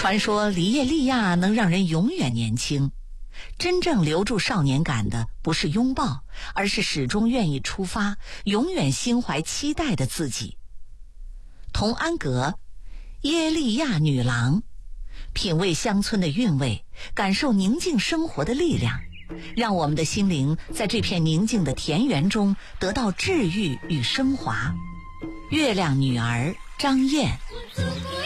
传说里耶利亚能让人永远年轻，真正留住少年感的不是拥抱，而是始终愿意出发，永远心怀期待的自己。童安格，耶利亚女郎，品味乡村的韵味，感受宁静生活的力量，让我们的心灵在这片宁静的田园中得到治愈与升华。月亮女儿张燕。